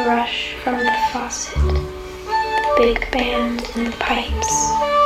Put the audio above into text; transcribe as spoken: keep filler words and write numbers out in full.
rush from the faucet, the big band and the pipes.